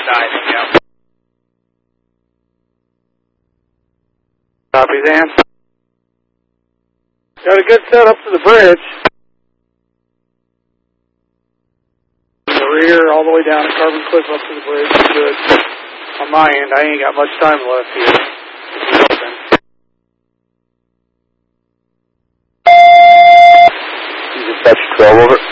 diving, yeah. Copy, Dan. Got a good set up to the bridge. The rear all the way down to Carbon Cliff up to the bridge is good. On my end, I ain't got much time left here. Dispatch 12, over.